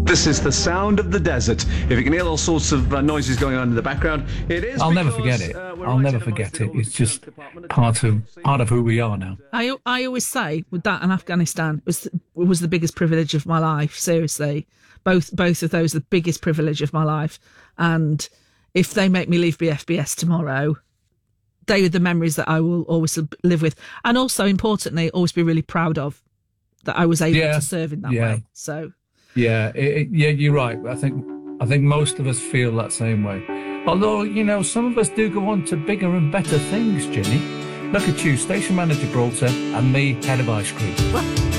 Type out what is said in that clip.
This is the sound of the desert. If you can hear all sorts of noises going on in the background, it is. I'll never forget it. I'll never forget it. It's just part of who we are now. I always say with that and Afghanistan was the biggest privilege of my life. Seriously, both of those the biggest privilege of my life. And if they make me leave BFBS tomorrow, they are the memories that I will always live with, and also importantly, always be really proud of that I was able to serve in that way. So. Yeah, you're right. I think most of us feel that same way. Although, some of us do go on to bigger and better things, Ginny. Look at you, station manager Gibraltar, and me, head of ice cream.